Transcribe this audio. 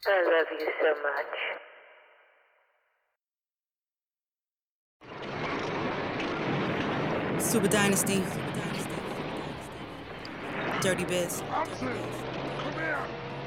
I love you so much. Super Dynasty, Dirty Biz.